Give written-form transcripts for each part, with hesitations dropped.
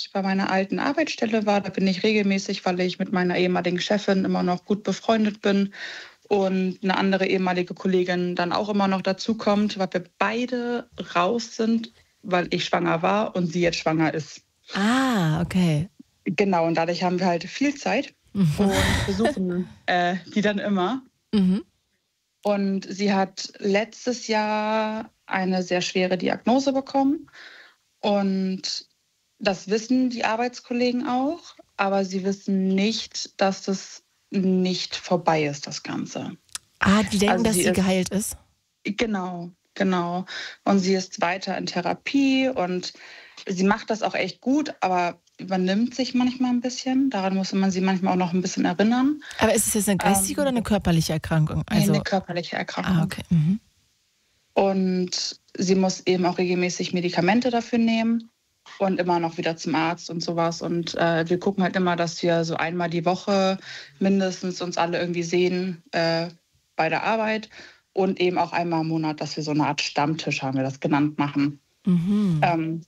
bei meiner alten Arbeitsstelle war. Da bin ich regelmäßig, weil ich mit meiner ehemaligen Chefin immer noch gut befreundet bin und eine andere ehemalige Kollegin dann auch immer noch dazukommt, weil wir beide raus sind, weil ich schwanger war und sie jetzt schwanger ist. Ah, okay. Genau, und dadurch haben wir halt viel Zeit und besuchen die dann immer. Mhm. Und sie hat letztes Jahr eine sehr schwere Diagnose bekommen. Und das wissen die Arbeitskollegen auch, aber sie wissen nicht, dass das nicht vorbei ist, das Ganze. Ah, die denken, Also dass sie geheilt ist? Genau, genau. Und sie ist weiter in Therapie und sie macht das auch echt gut, aber übernimmt sich manchmal ein bisschen. Daran muss man sie manchmal auch noch ein bisschen erinnern. Aber ist es jetzt eine geistige oder eine körperliche Erkrankung? Nee, eine körperliche Erkrankung. Ah, okay. Mhm. Und sie muss eben auch regelmäßig Medikamente dafür nehmen und immer noch wieder zum Arzt und sowas. Und wir gucken halt immer, dass wir so einmal die Woche mindestens uns alle irgendwie sehen bei der Arbeit und eben auch einmal im Monat, dass wir so eine Art Stammtisch, haben wir das genannt, machen. Mhm.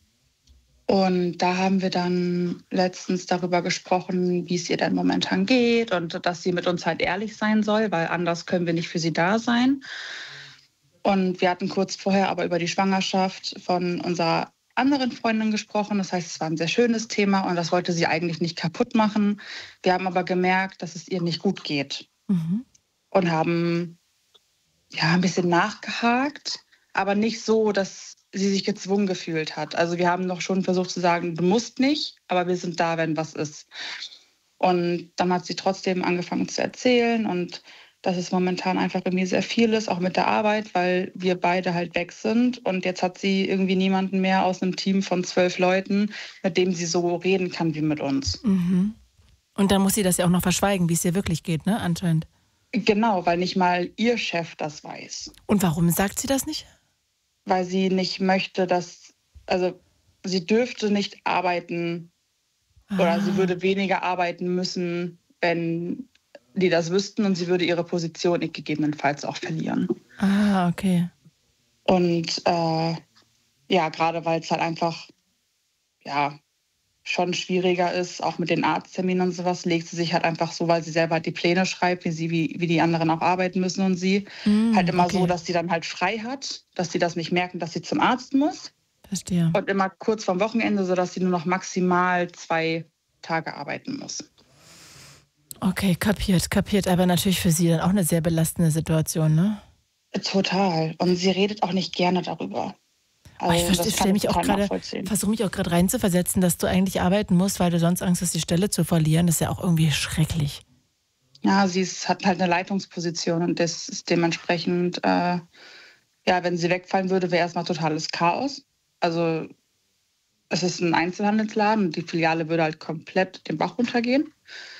Und da haben wir dann letztens darüber gesprochen, wie es ihr denn momentan geht und dass sie mit uns halt ehrlich sein soll, weil anders können wir nicht für sie da sein. Und wir hatten kurz vorher aber über die Schwangerschaft von unserer anderen Freundin gesprochen. Das heißt, es war ein sehr schönes Thema und das wollte sie eigentlich nicht kaputt machen. Wir haben aber gemerkt, dass es ihr nicht gut geht und haben ja ein bisschen nachgehakt, aber nicht so, dass sie sich gezwungen gefühlt hat. Also wir haben noch schon versucht zu sagen, du musst nicht, aber wir sind da, wenn was ist. Und dann hat sie trotzdem angefangen zu erzählen und dass es momentan einfach irgendwie sehr viel ist, auch mit der Arbeit, weil wir beide halt weg sind. Und jetzt hat sie irgendwie niemanden mehr aus einem Team von 12 Leuten, mit dem sie so reden kann wie mit uns. Mhm. Und dann muss sie das ja auch noch verschweigen, wie es ihr wirklich geht, ne, anscheinend. Genau, weil nicht mal ihr Chef das weiß. Und warum sagt sie das nicht? Weil sie nicht möchte, also sie dürfte nicht arbeiten oder sie würde weniger arbeiten müssen, wenn die das wüssten und sie würde ihre Position gegebenenfalls auch verlieren. Ah, okay. Und ja, gerade weil es halt einfach schon schwieriger ist, auch mit den Arztterminen und sowas, legt sie sich halt einfach so, weil sie selber halt die Pläne schreibt, wie die anderen auch arbeiten müssen und sie halt immer so, dass sie dann halt frei hat, dass sie das nicht merken, dass sie zum Arzt muss. Verstehe. Und immer kurz vorm Wochenende, sodass sie nur noch maximal 2 Tage arbeiten muss. Okay, kapiert. Aber natürlich für sie dann auch eine sehr belastende Situation, ne? Total. Und sie redet auch nicht gerne darüber. Also, ich versuche mich auch gerade reinzuversetzen, dass du eigentlich arbeiten musst, weil du sonst Angst hast, die Stelle zu verlieren. Das ist ja auch irgendwie schrecklich. Ja, hat halt eine Leitungsposition und das ist dementsprechend, wenn sie wegfallen würde, wäre erstmal totales Chaos. Also es ist ein Einzelhandelsladen und die Filiale würde halt komplett den Bach runtergehen.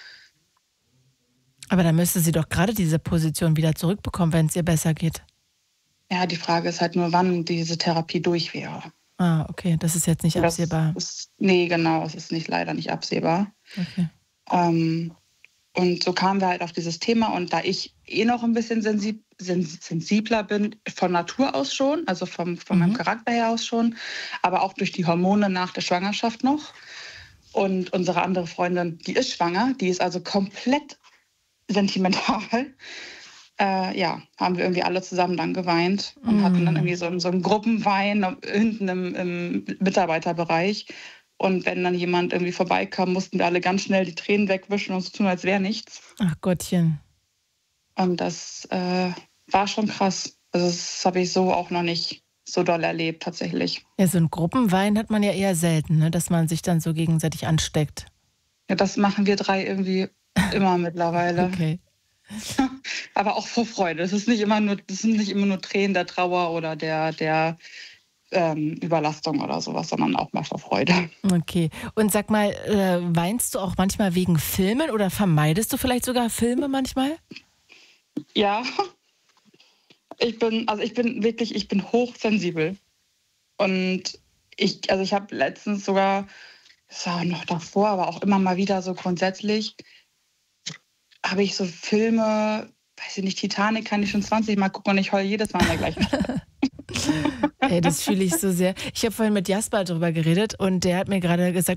Aber dann müsste sie doch gerade diese Position wieder zurückbekommen, wenn es ihr besser geht. Ja, die Frage ist halt nur, wann diese Therapie durch wäre. Ah, okay, das ist jetzt nicht absehbar. Nee, genau, es ist leider nicht absehbar. Okay. Und so kamen wir halt auf dieses Thema und da ich noch ein bisschen sensibler bin, von Natur aus schon, also von meinem Charakter her aus schon, aber auch durch die Hormone nach der Schwangerschaft noch. Und unsere andere Freundin, die ist schwanger, die ist also komplett sentimental. Haben wir irgendwie alle zusammen dann geweint und hatten dann irgendwie so einen Gruppenwein hinten im Mitarbeiterbereich. Und wenn dann jemand irgendwie vorbeikam, mussten wir alle ganz schnell die Tränen wegwischen und so tun, als wäre nichts. Ach Gottchen. Und das war schon krass. Also das habe ich so auch noch nicht so doll erlebt, tatsächlich. Ja, so einen Gruppenwein hat man ja eher selten, ne? Dass man sich dann so gegenseitig ansteckt. Ja, das machen wir 3 irgendwie immer mittlerweile. Okay. Aber auch vor Freude. Das sind nicht immer nur Tränen der Trauer oder der Überlastung oder sowas, sondern auch mal vor Freude. Okay. Und sag mal, weinst du auch manchmal wegen Filmen oder vermeidest du vielleicht sogar Filme manchmal? Ja, ich bin hochsensibel. Und ich habe letztens sogar, das war noch davor, aber auch immer mal wieder so grundsätzlich, habe ich so Filme, weiß ich nicht, Titanic kann ich schon 20 Mal gucken und ich heule jedes Mal an der gleichen Stelle. Ey, das fühle ich so sehr. Ich habe vorhin mit Jasper darüber geredet und der hat mir gerade gesagt,